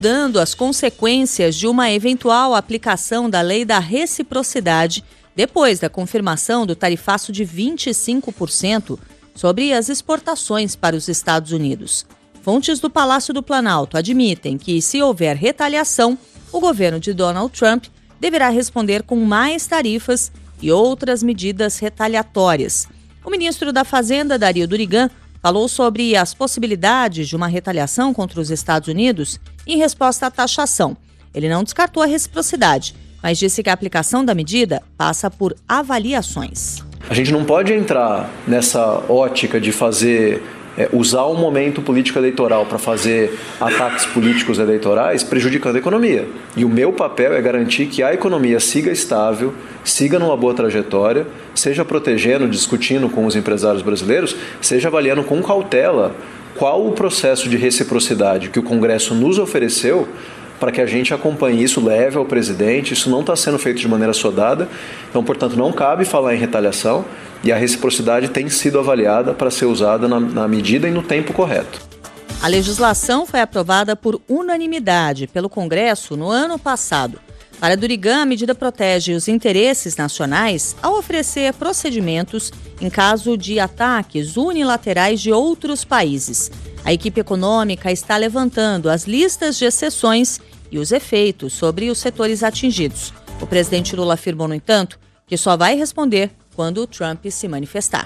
dando as consequências de uma eventual aplicação da lei da reciprocidade depois da confirmação do tarifaço de 25% sobre as exportações para os Estados Unidos. Fontes do Palácio do Planalto admitem que, se houver retaliação, o governo de Donald Trump deverá responder com mais tarifas e outras medidas retaliatórias. O ministro da Fazenda, Dario Durigan, falou sobre as possibilidades de uma retaliação contra os Estados Unidos em resposta à taxação. Ele não descartou a reciprocidade, mas disse que a aplicação da medida passa por avaliações. A gente não pode entrar nessa ótica de usar o momento político eleitoral para fazer ataques políticos eleitorais prejudicando a economia. E o meu papel é garantir que a economia siga estável, siga numa boa trajetória, seja protegendo, discutindo com os empresários brasileiros, seja avaliando com cautela qual o processo de reciprocidade que o Congresso nos ofereceu para que a gente acompanhe isso, leve ao presidente. Isso não está sendo feito de maneira sodada, então, portanto, não cabe falar em retaliação e a reciprocidade tem sido avaliada para ser usada na medida e no tempo correto. A legislação foi aprovada por unanimidade pelo Congresso no ano passado. Para Durigan, a medida protege os interesses nacionais ao oferecer procedimentos em caso de ataques unilaterais de outros países. A equipe econômica está levantando as listas de exceções e os efeitos sobre os setores atingidos. O presidente Lula afirmou, no entanto, que só vai responder quando o Trump se manifestar.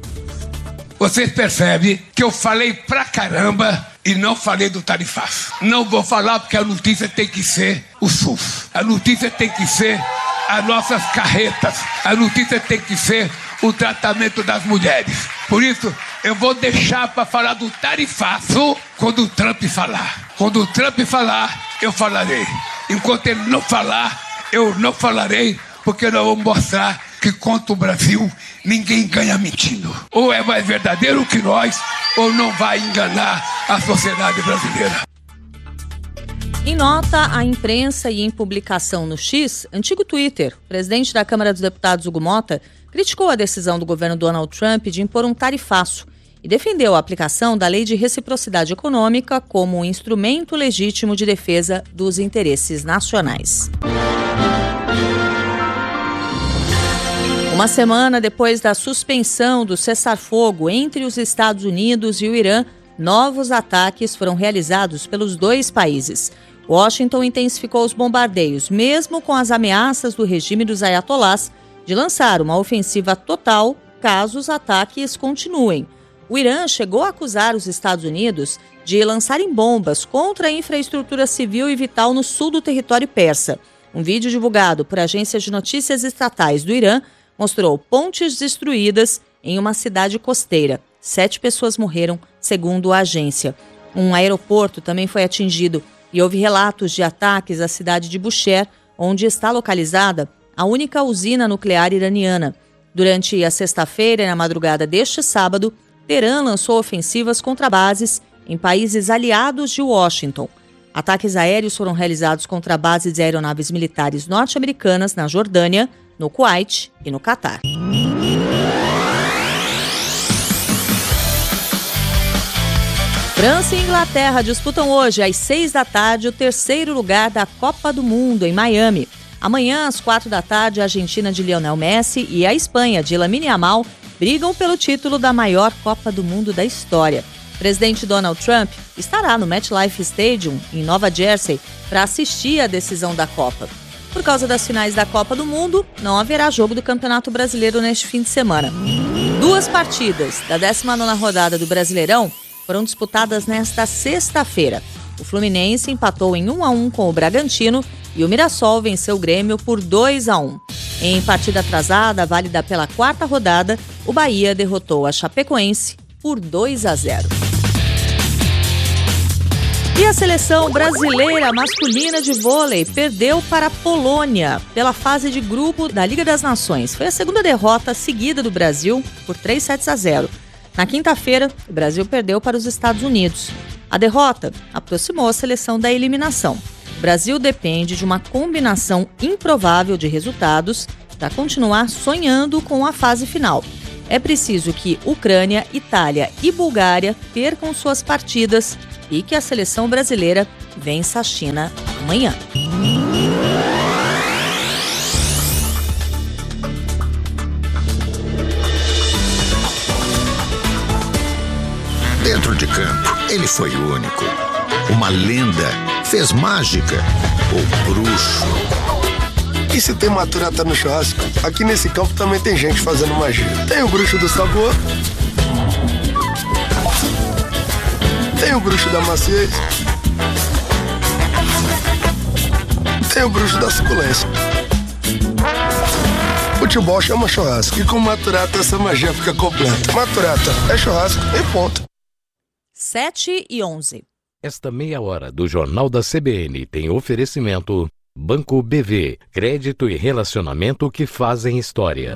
Vocês percebem que eu falei pra caramba e não falei do tarifaço. Não vou falar porque a notícia tem que ser o SUS. A notícia tem que ser as nossas carretas. A notícia tem que ser o tratamento das mulheres. Por isso, eu vou deixar para falar do tarifaço quando o Trump falar. Quando o Trump falar, eu falarei. Enquanto ele não falar, eu não falarei, porque nós vamos mostrar que contra o Brasil ninguém ganha mentindo. Ou é mais verdadeiro que nós, ou não vai enganar a sociedade brasileira. Em nota à imprensa e em publicação no X, antigo Twitter, o presidente da Câmara dos Deputados, Hugo Mota, criticou a decisão do governo Donald Trump de impor um tarifaço e defendeu a aplicação da Lei de Reciprocidade Econômica como um instrumento legítimo de defesa dos interesses nacionais. Uma semana depois da suspensão do cessar-fogo entre os Estados Unidos e o Irã, novos ataques foram realizados pelos dois países. Washington intensificou os bombardeios, mesmo com as ameaças do regime dos ayatolás de lançar uma ofensiva total caso os ataques continuem. O Irã chegou a acusar os Estados Unidos de lançarem bombas contra a infraestrutura civil e vital no sul do território persa. Um vídeo divulgado por agências de notícias estatais do Irã mostrou pontes destruídas em uma cidade costeira. 7 pessoas morreram, segundo a agência. Um aeroporto também foi atingido e houve relatos de ataques à cidade de Bushehr, onde está localizada a única usina nuclear iraniana. Durante a sexta-feira e na madrugada deste sábado, Teherã lançou ofensivas contra bases em países aliados de Washington. Ataques aéreos foram realizados contra bases de aeronaves militares norte-americanas na Jordânia, no Kuwait e no Catar. França e Inglaterra disputam hoje, às 6 da tarde, o terceiro lugar da Copa do Mundo, em Miami. Amanhã, às 4 da tarde, a Argentina de Lionel Messi e a Espanha de Lamine Yamal brigam pelo título da maior Copa do Mundo da história. O presidente Donald Trump estará no MetLife Stadium, em Nova Jersey, para assistir à decisão da Copa. Por causa das finais da Copa do Mundo, não haverá jogo do Campeonato Brasileiro neste fim de semana. 2 partidas da 19ª rodada do Brasileirão foram disputadas nesta sexta-feira. O Fluminense empatou em 1-1 com o Bragantino e o Mirassol venceu o Grêmio por 2-1. Em partida atrasada, válida pela 4ª rodada, o Bahia derrotou a Chapecoense por 2-0. E a seleção brasileira masculina de vôlei perdeu para a Polônia pela fase de grupo da Liga das Nações. Foi a segunda derrota seguida do Brasil por 3-0. Na quinta-feira, o Brasil perdeu para os Estados Unidos. A derrota aproximou a seleção da eliminação. O Brasil depende de uma combinação improvável de resultados para continuar sonhando com a fase final. É preciso que Ucrânia, Itália e Bulgária percam suas partidas e que a seleção brasileira vença a China amanhã. Dentro de campo, ele foi único. Uma lenda, fez mágica, o bruxo. E se tem maturata no churrasco, aqui nesse campo também tem gente fazendo magia. Tem o bruxo do sabor, tem o bruxo da maciez, tem o bruxo da suculência. Futebol chama churrasco e com maturata essa magia fica completa. Maturata é churrasco e ponto. 7h11. Esta meia hora do Jornal da CBN tem oferecimento Banco BV, crédito e relacionamento que fazem história.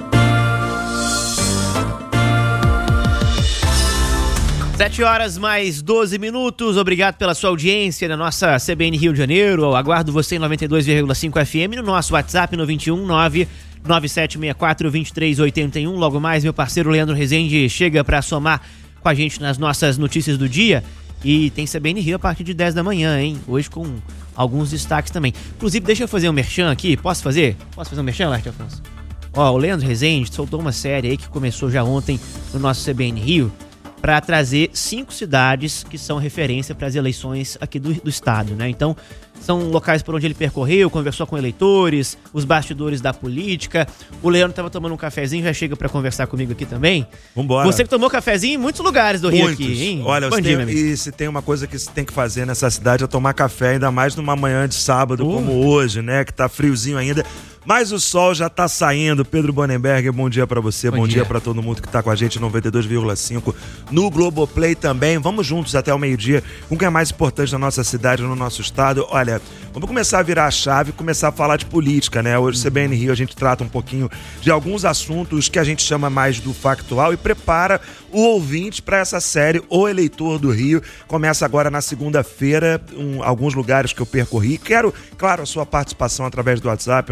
Sete horas mais 12 minutos. Obrigado pela sua audiência na nossa CBN Rio de Janeiro. Eu aguardo você em 92,5 FM no nosso WhatsApp no 21 99764 2381. Logo mais, meu parceiro Leandro Rezende chega para somar com a gente nas nossas notícias do dia. E tem CBN Rio a partir de 10 da manhã, hein? Hoje com alguns destaques também. Inclusive, deixa eu fazer um merchan aqui. Posso fazer? Posso fazer um merchan, Larte Afonso? Ó, o Leandro Rezende soltou uma série aí que começou já ontem no nosso CBN Rio para trazer 5 cidades que são referência para as eleições aqui do estado, né? Então, são locais por onde ele percorreu, conversou com eleitores, os bastidores da política. O Leandro estava tomando um cafezinho, já chega para conversar comigo aqui também. Vambora. Você que tomou cafezinho em muitos lugares do Rio aqui, hein? Olha, se tem uma coisa que você tem que fazer nessa cidade é tomar café, ainda mais numa manhã de sábado como hoje, né? Que tá friozinho ainda. Mas o sol já tá saindo. Pedro Bonenberger, bom dia pra você, bom dia pra todo mundo que tá com a gente, 92,5 no Globoplay também. Vamos juntos até o meio-dia com o que é mais importante na nossa cidade, no nosso estado. Olha, vamos começar a virar a chave e começar a falar de política, né? Hoje, CBN Rio, a gente trata um pouquinho de alguns assuntos que a gente chama mais do factual e prepara o ouvinte para essa série O Eleitor do Rio. Começa agora na segunda-feira, alguns lugares que eu percorri. Quero, claro, a sua participação através do WhatsApp,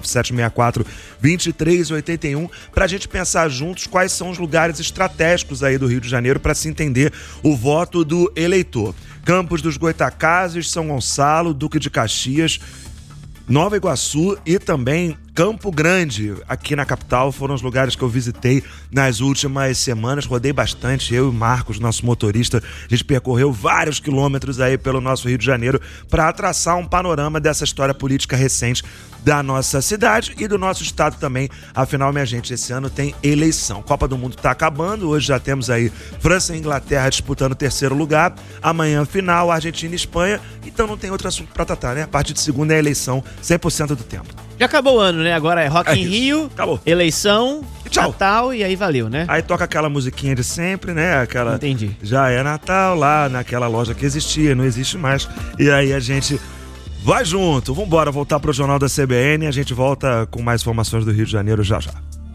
99764-2381, para a gente pensar juntos quais são os lugares estratégicos aí do Rio de Janeiro para se entender o voto do eleitor. Campos dos Goitacazes, São Gonçalo, Duque de Caxias, Nova Iguaçu e também Campo Grande, aqui na capital, foram os lugares que eu visitei nas últimas semanas. Rodei bastante, eu e o Marcos, nosso motorista, a gente percorreu vários quilômetros aí pelo nosso Rio de Janeiro para traçar um panorama dessa história política recente da nossa cidade e do nosso estado também. Afinal, minha gente, esse ano tem eleição. Copa do Mundo está acabando, hoje já temos aí França e Inglaterra disputando o terceiro lugar. Amanhã, final, Argentina e Espanha. Então não tem outro assunto para tratar, né? A partir de segunda é eleição 100% do tempo. Já acabou o ano, né? Agora é Rock in Rio, acabou. Eleição, tchau. Natal e aí valeu, né? Aí toca aquela musiquinha de sempre, né? Aquela. Entendi. Já é Natal lá naquela loja que existia, não existe mais. E aí a gente vai junto. Vambora voltar pro Jornal da CBN. A gente volta com mais informações do Rio de Janeiro já já.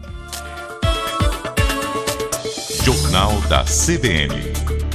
Jornal da CBN.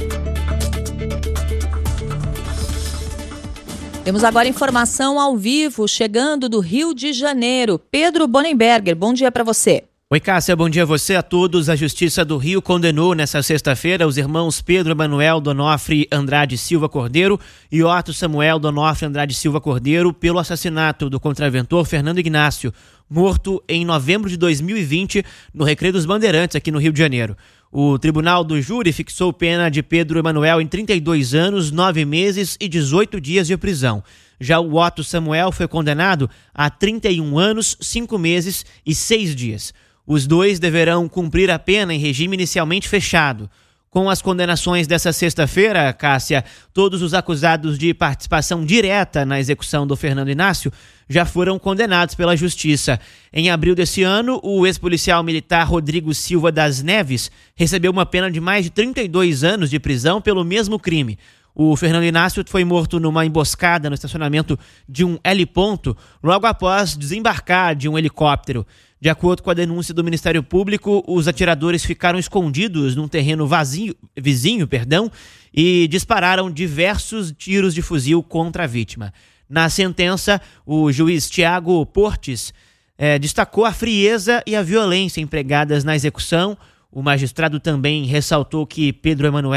Temos agora informação ao vivo, chegando do Rio de Janeiro. Pedro Bonenberger, bom dia para você. Oi, Cássia, bom dia a você, a todos. A Justiça do Rio condenou nesta sexta-feira os irmãos Pedro Emanuel Donofre Andrade Silva Cordeiro e Otto Samuel Donofre Andrade Silva Cordeiro pelo assassinato do contraventor Fernando Ignácio, morto em novembro de 2020 no Recreio dos Bandeirantes, aqui no Rio de Janeiro. O Tribunal do Júri fixou pena de Pedro Emanuel em 32 anos, 9 meses e 18 dias de prisão. Já o Otto Samuel foi condenado a 31 anos, 5 meses e 6 dias. Os dois deverão cumprir a pena em regime inicialmente fechado. Com as condenações dessa sexta-feira, Cássia, todos os acusados de participação direta na execução do Fernando Inácio já foram condenados pela Justiça. Em abril desse ano, o ex-policial militar Rodrigo Silva das Neves recebeu uma pena de mais de 32 anos de prisão pelo mesmo crime. O Fernando Inácio foi morto numa emboscada no estacionamento de um heliponto logo após desembarcar de um helicóptero. De acordo com a denúncia do Ministério Público, os atiradores ficaram escondidos num terreno vizinho e dispararam diversos tiros de fuzil contra a vítima. Na sentença, o juiz Tiago Portes destacou a frieza e a violência empregadas na execução. O magistrado também ressaltou que Pedro Emanuel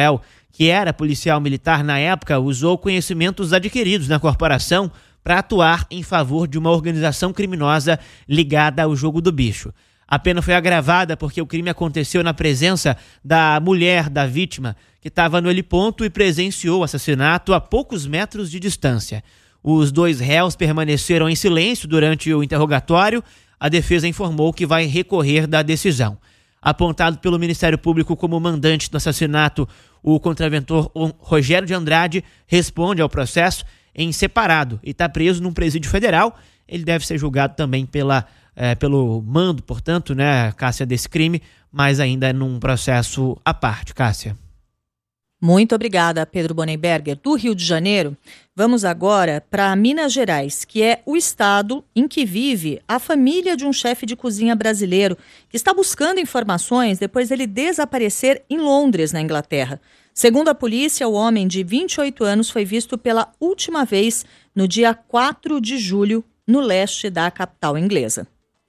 que era policial militar na época, usou conhecimentos adquiridos na corporação para atuar em favor de uma organização criminosa ligada ao jogo do bicho. A pena foi agravada porque o crime aconteceu na presença da mulher da vítima, que estava no heliponto e presenciou o assassinato a poucos metros de distância. Os 2 réus permaneceram em silêncio durante o interrogatório. A defesa informou que vai recorrer da decisão. Apontado pelo Ministério Público como mandante do assassinato, o contraventor Rogério de Andrade responde ao processo em separado e está preso num presídio federal. Ele deve ser julgado também pelo mando, portanto, né, Cássia, desse crime, mas ainda num processo à parte. Cássia. Muito obrigada, Pedro Bonenberger. Do Rio de Janeiro, vamos agora para Minas Gerais, que é o estado em que vive a família de um chefe de cozinha brasileiro que está buscando informações depois dele desaparecer em Londres, na Inglaterra. Segundo a polícia, o homem de 28 anos foi visto pela última vez no dia 4 de julho, no leste da capital inglesa.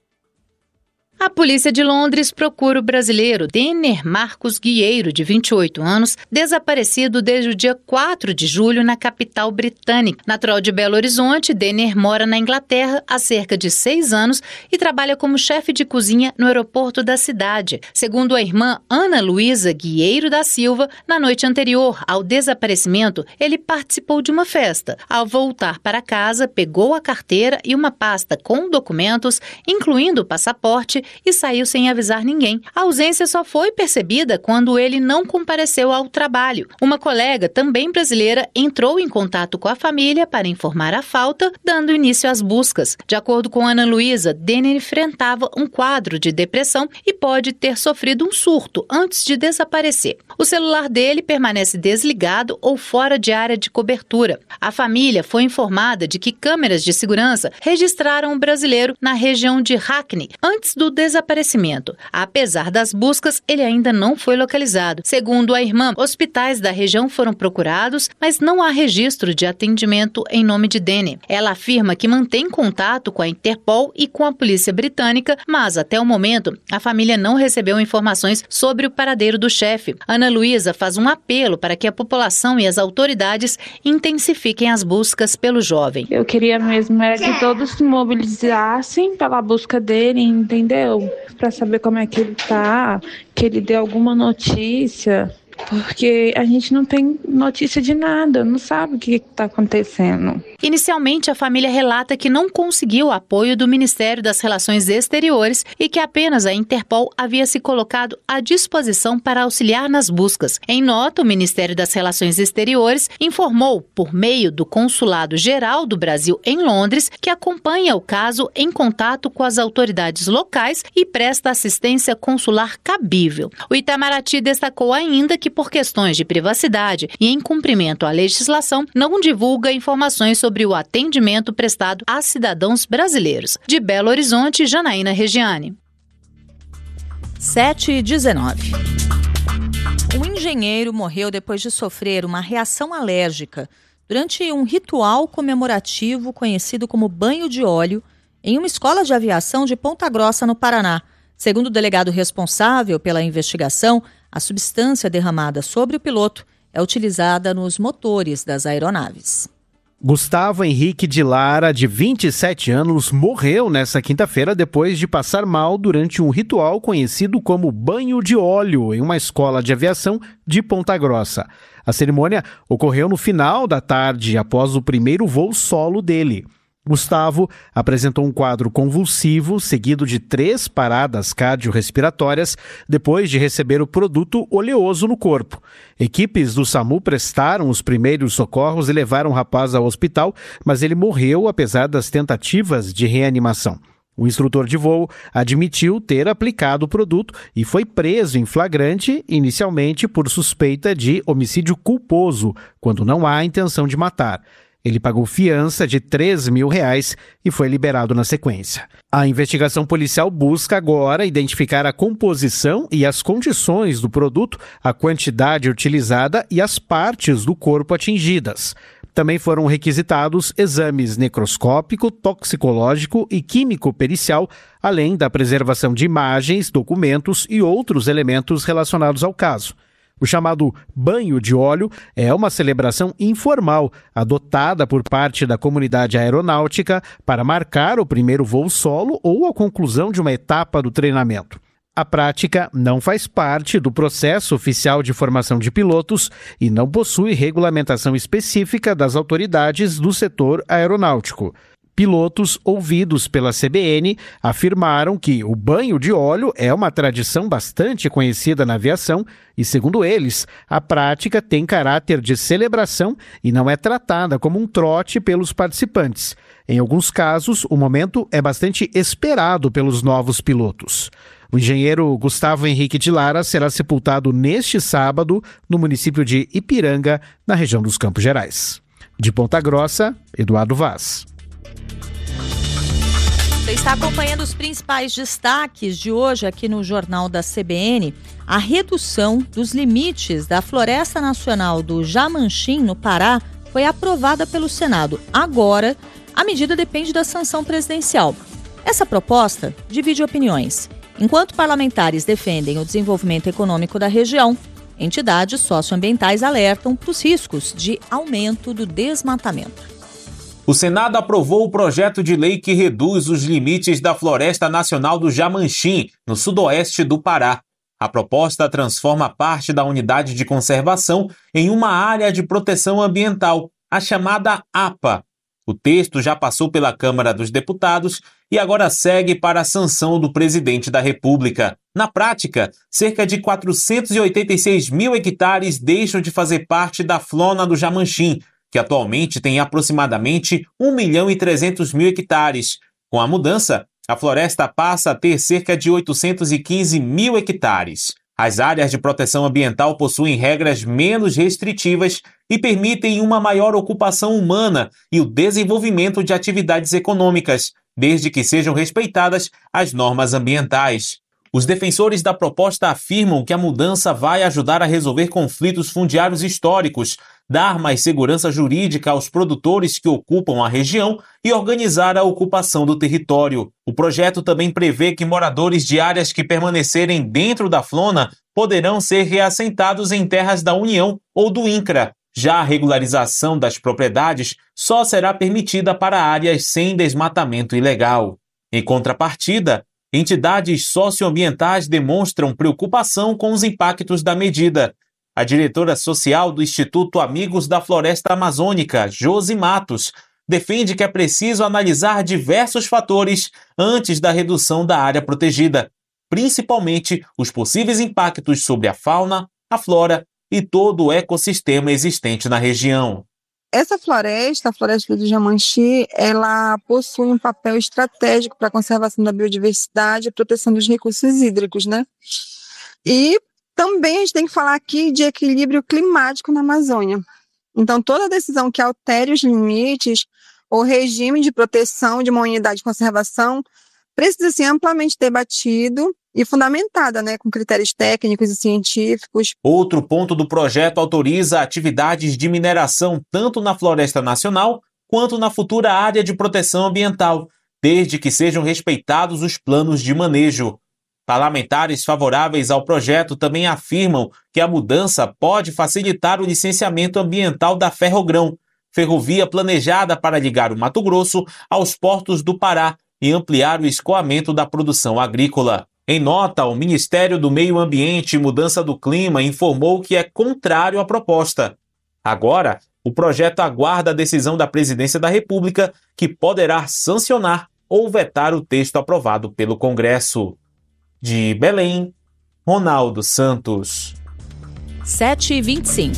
A polícia de Londres procura o brasileiro Denner Marcos Guieiro, de 28 anos, desaparecido desde o dia 4 de julho na capital britânica. Natural de Belo Horizonte, Denner mora na Inglaterra há cerca de 6 anos e trabalha como chefe de cozinha no aeroporto da cidade. Segundo a irmã Ana Luísa Guieiro da Silva, na noite anterior ao desaparecimento, ele participou de uma festa. Ao voltar para casa, pegou a carteira e uma pasta com documentos, incluindo o passaporte, e saiu sem avisar ninguém. A ausência só foi percebida quando ele não compareceu ao trabalho. Uma colega, também brasileira, entrou em contato com a família para informar a falta, dando início às buscas. De acordo com Ana Luísa, Denner enfrentava um quadro de depressão e pode ter sofrido um surto antes de desaparecer. O celular dele permanece desligado ou fora de área de cobertura. A família foi informada de que câmeras de segurança registraram o brasileiro na região de Hackney antes do desaparecimento. Apesar das buscas, ele ainda não foi localizado. Segundo a irmã, hospitais da região foram procurados, mas não há registro de atendimento em nome de Denner. Ela afirma que mantém contato com a Interpol e com a polícia britânica, mas até o momento a família não recebeu informações sobre o paradeiro do chefe. Ana Luísa faz um apelo para que a população e as autoridades intensifiquem as buscas pelo jovem. Eu queria mesmo que todos se mobilizassem pela busca dele, entendeu? Para saber como é que ele tá, que ele dê alguma notícia, porque a gente não tem notícia de nada, não sabe o que está acontecendo. Inicialmente, a família relata que não conseguiu o apoio do Ministério das Relações Exteriores e que apenas a Interpol havia se colocado à disposição para auxiliar nas buscas. Em nota, o Ministério das Relações Exteriores informou, por meio do Consulado Geral do Brasil em Londres, que acompanha o caso em contato com as autoridades locais e presta assistência consular cabível. O Itamaraty destacou ainda que, por questões de privacidade e em cumprimento à legislação, não divulga informações sobre o atendimento prestado a cidadãos brasileiros. De Belo Horizonte, Janaína Regiane. 7h19. Um engenheiro morreu depois de sofrer uma reação alérgica durante um ritual comemorativo conhecido como banho de óleo em uma escola de aviação de Ponta Grossa, no Paraná. Segundo o delegado responsável pela investigação, a substância derramada sobre o piloto é utilizada nos motores das aeronaves. Gustavo Henrique de Lara, de 27 anos, morreu nesta quinta-feira depois de passar mal durante um ritual conhecido como banho de óleo em uma escola de aviação de Ponta Grossa. A cerimônia ocorreu no final da tarde, após o primeiro voo solo dele. Gustavo apresentou um quadro convulsivo, seguido de 3 paradas cardiorrespiratórias, depois de receber o produto oleoso no corpo. Equipes do SAMU prestaram os primeiros socorros e levaram o rapaz ao hospital, mas ele morreu apesar das tentativas de reanimação. O instrutor de voo admitiu ter aplicado o produto e foi preso em flagrante, inicialmente por suspeita de homicídio culposo, quando não há intenção de matar. Ele pagou fiança de R$3 mil e foi liberado na sequência. A investigação policial busca agora identificar a composição e as condições do produto, a quantidade utilizada e as partes do corpo atingidas. Também foram requisitados exames necroscópico, toxicológico e químico-pericial, além da preservação de imagens, documentos e outros elementos relacionados ao caso. O chamado banho de óleo é uma celebração informal, adotada por parte da comunidade aeronáutica para marcar o primeiro voo solo ou a conclusão de uma etapa do treinamento. A prática não faz parte do processo oficial de formação de pilotos e não possui regulamentação específica das autoridades do setor aeronáutico. Pilotos ouvidos pela CBN afirmaram que o banho de óleo é uma tradição bastante conhecida na aviação e, segundo eles, a prática tem caráter de celebração e não é tratada como um trote pelos participantes. Em alguns casos, o momento é bastante esperado pelos novos pilotos. O engenheiro Gustavo Henrique de Lara será sepultado neste sábado no município de Ipiranga, na região dos Campos Gerais. De Ponta Grossa, Eduardo Vaz. Você está acompanhando os principais destaques de hoje aqui no Jornal da CBN. A redução dos limites da Floresta Nacional do Jamanchim, no Pará, foi aprovada pelo Senado. Agora, a medida depende da sanção presidencial. Essa proposta divide opiniões. Enquanto parlamentares defendem o desenvolvimento econômico da região, entidades socioambientais alertam para os riscos de aumento do desmatamento. O Senado aprovou o projeto de lei que reduz os limites da Floresta Nacional do Jamanchim, no sudoeste do Pará. A proposta transforma parte da unidade de conservação em uma área de proteção ambiental, a chamada APA. O texto já passou pela Câmara dos Deputados e agora segue para a sanção do presidente da República. Na prática, cerca de 486 mil hectares deixam de fazer parte da Flona do Jamanchim, que atualmente tem aproximadamente 1.300.000 hectares. Com a mudança, a floresta passa a ter cerca de 815 mil hectares. As áreas de proteção ambiental possuem regras menos restritivas e permitem uma maior ocupação humana e o desenvolvimento de atividades econômicas, desde que sejam respeitadas as normas ambientais. Os defensores da proposta afirmam que a mudança vai ajudar a resolver conflitos fundiários históricos, dar mais segurança jurídica aos produtores que ocupam a região e organizar a ocupação do território. O projeto também prevê que moradores de áreas que permanecerem dentro da Flona poderão ser reassentados em terras da União ou do INCRA. Já a regularização das propriedades só será permitida para áreas sem desmatamento ilegal. Em contrapartida, entidades socioambientais demonstram preocupação com os impactos da medida. A diretora social do Instituto Amigos da Floresta Amazônica, Josi Matos, defende que é preciso analisar diversos fatores antes da redução da área protegida, principalmente os possíveis impactos sobre a fauna, a flora e todo o ecossistema existente na região. Essa floresta, a Floresta do Jamanchim, ela possui um papel estratégico para a conservação da biodiversidade e proteção dos recursos hídricos, né? E também a gente tem que falar aqui de equilíbrio climático na Amazônia. Então, toda decisão que altere os limites ou regime de proteção de uma unidade de conservação precisa ser amplamente debatido e fundamentada, né, com critérios técnicos e científicos. Outro ponto do projeto autoriza atividades de mineração tanto na Floresta Nacional quanto na futura área de proteção ambiental, desde que sejam respeitados os planos de manejo. Parlamentares favoráveis ao projeto também afirmam que a mudança pode facilitar o licenciamento ambiental da Ferrogrão, ferrovia planejada para ligar o Mato Grosso aos portos do Pará e ampliar o escoamento da produção agrícola. Em nota, o Ministério do Meio Ambiente e Mudança do Clima informou que é contrário à proposta. Agora, o projeto aguarda a decisão da Presidência da República, que poderá sancionar ou vetar o texto aprovado pelo Congresso. De Belém, Ronaldo Santos. 7h25.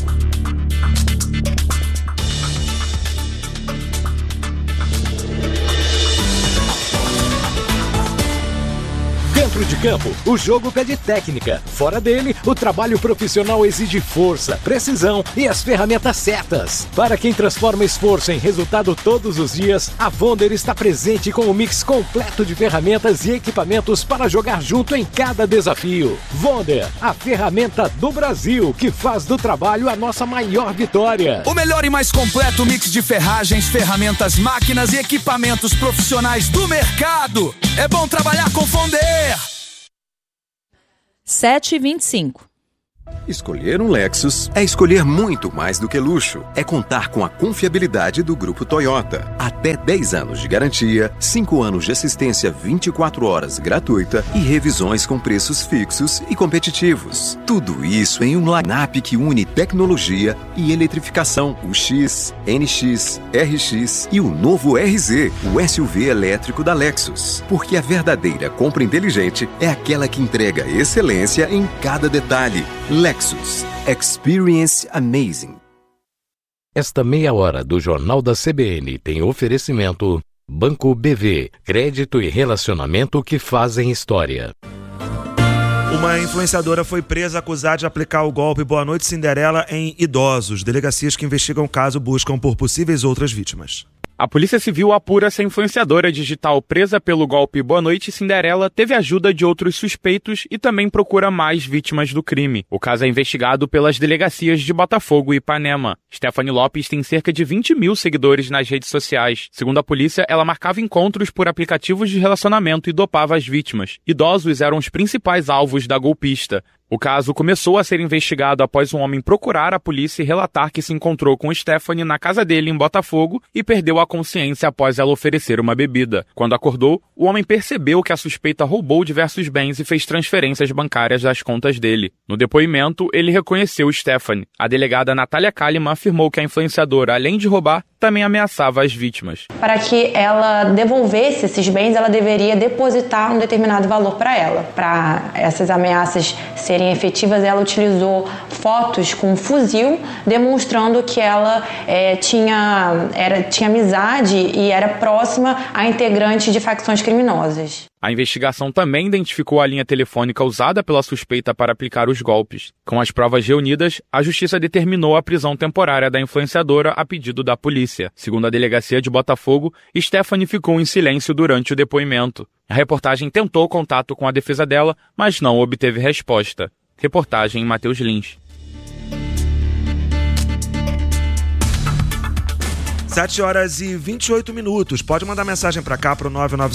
Dentro de campo, o jogo pede técnica. Fora dele, o trabalho profissional exige força, precisão e as ferramentas certas. Para quem transforma esforço em resultado todos os dias, a Wonder está presente com um mix completo de ferramentas e equipamentos para jogar junto em cada desafio. Wonder, a ferramenta do Brasil, que faz do trabalho a nossa maior vitória. O melhor e mais completo mix de ferragens, ferramentas, máquinas e equipamentos profissionais do mercado. É bom trabalhar com Wonder. 7h25. Escolher um Lexus é escolher muito mais do que luxo. É contar com a confiabilidade do Grupo Toyota. Até 10 anos de garantia, 5 anos de assistência 24 horas gratuita e revisões com preços fixos e competitivos. Tudo isso em um line-up que une tecnologia e eletrificação. O X, NX, RX e o novo RZ, o SUV elétrico da Lexus. Porque a verdadeira compra inteligente é aquela que entrega excelência em cada detalhe. Lexus. Experience amazing. Esta meia hora do Jornal da CBN tem oferecimento Banco BV, crédito e relacionamento que fazem história. Uma influenciadora foi presa acusada de aplicar o golpe Boa Noite Cinderela em idosos. Delegacias que investigam o caso buscam por possíveis outras vítimas. A Polícia Civil apura se a influenciadora digital presa pelo golpe Boa Noite Cinderela teve ajuda de outros suspeitos e também procura mais vítimas do crime. O caso é investigado pelas delegacias de Botafogo e Ipanema. Stephanie Lopes tem cerca de 20 mil seguidores nas redes sociais. Segundo a polícia, ela marcava encontros por aplicativos de relacionamento e dopava as vítimas. Idosos eram os principais alvos da golpista. O caso começou a ser investigado após um homem procurar a polícia e relatar que se encontrou com Stephanie na casa dele em Botafogo e perdeu a consciência após ela oferecer uma bebida. Quando acordou, o homem percebeu que a suspeita roubou diversos bens e fez transferências bancárias das contas dele. No depoimento, ele reconheceu Stephanie. A delegada Natália Kalimann afirmou que a influenciadora, além de roubar, também ameaçava as vítimas. Para que ela devolvesse esses bens, ela deveria depositar um determinado valor para ela. Para essas ameaças serem efetivas, ela utilizou fotos com um fuzil, demonstrando que ela tinha amizade e era próxima a integrantes de facções criminosas. A investigação também identificou a linha telefônica usada pela suspeita para aplicar os golpes. Com as provas reunidas, a justiça determinou a prisão temporária da influenciadora a pedido da polícia. Segundo a delegacia de Botafogo, Stephanie ficou em silêncio durante o depoimento. A reportagem tentou contato com a defesa dela, mas não obteve resposta. Reportagem Matheus Lins. 7h28. Pode mandar mensagem para cá, para o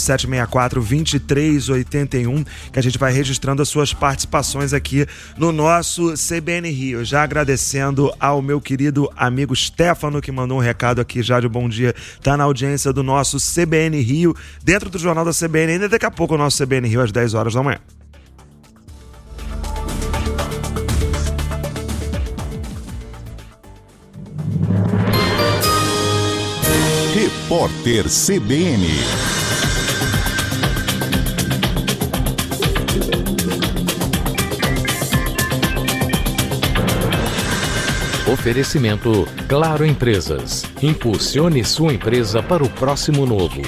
99764-2381, que a gente vai registrando as suas participações aqui no nosso CBN Rio. Já agradecendo ao meu querido amigo Stefano, que mandou um recado aqui já de bom dia. Tá na audiência do nosso CBN Rio, dentro do Jornal da CBN. Ainda daqui a pouco o nosso CBN Rio às 10 horas da manhã. Repórter CBN. Oferecimento Claro Empresas. Impulsione sua empresa para o próximo novo.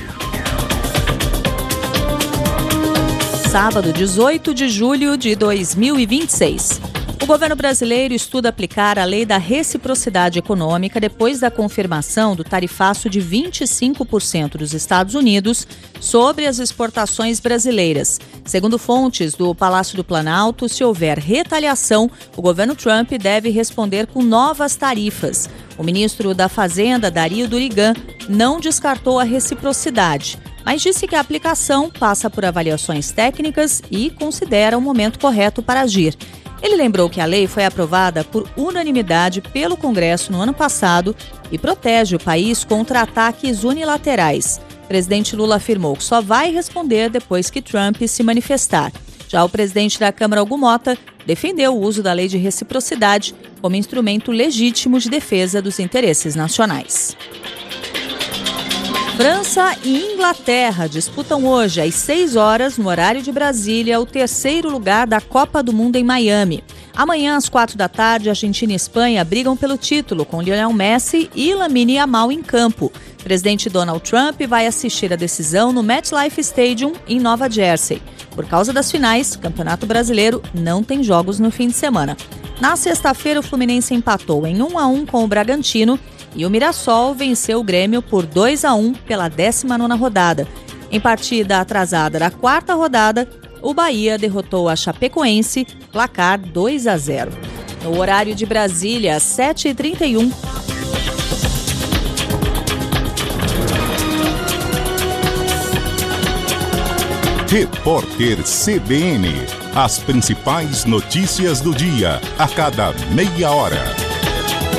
Sábado, 18 de julho de 2026. O governo brasileiro estuda aplicar a lei da reciprocidade econômica depois da confirmação do tarifaço de 25% dos Estados Unidos sobre as exportações brasileiras. Segundo fontes do Palácio do Planalto, se houver retaliação, o governo Trump deve responder com novas tarifas. O ministro da Fazenda, Dario Durigan, não descartou a reciprocidade, mas disse que a aplicação passa por avaliações técnicas e considera o momento correto para agir. Ele lembrou que a lei foi aprovada por unanimidade pelo Congresso no ano passado e protege o país contra ataques unilaterais. O presidente Lula afirmou que só vai responder depois que Trump se manifestar. Já o presidente da Câmara, Hugo Mota, defendeu o uso da lei de reciprocidade como instrumento legítimo de defesa dos interesses nacionais. França e Inglaterra disputam hoje, às 6 horas, no horário de Brasília, o terceiro lugar da Copa do Mundo em Miami. Amanhã, às 4 da tarde, Argentina e Espanha brigam pelo título, com Lionel Messi e Lamine Yamal em campo. O presidente Donald Trump vai assistir a decisão no MetLife Stadium, em Nova Jersey. Por causa das finais, o Campeonato Brasileiro não tem jogos no fim de semana. Na sexta-feira, o Fluminense empatou em 1-1 com o Bragantino, e o Mirassol venceu o Grêmio por 2-1 pela 19ª rodada. Em partida atrasada da 4ª rodada, o Bahia derrotou a Chapecoense, placar 2-0. No horário de Brasília, às 7h31. Repórter CBN. As principais notícias do dia, a cada meia hora.